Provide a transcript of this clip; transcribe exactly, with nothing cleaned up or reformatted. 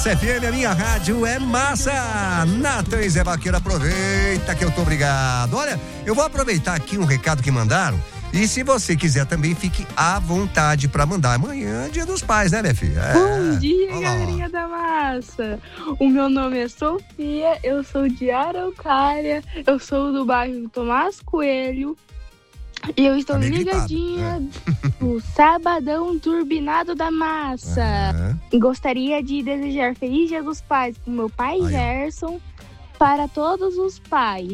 Massa F M, a minha rádio é massa. Natan e Zé Vaqueiro, aproveita que eu tô obrigado. Olha, eu vou aproveitar aqui um recado que mandaram. E se você quiser também, fique à vontade para mandar. Amanhã é dia dos pais, né, minha filha? É. Bom dia, Olá. galerinha da massa. O meu nome é Sofia, eu sou de Araucária, eu sou do bairro Tomás Coelho. E eu estou Tá meio ligadinha gripado, no Sabadão Turbinado da Massa. É. Gostaria de desejar Feliz Dia dos Pais pro meu pai Aí, ó. Gerson, para todos os pais.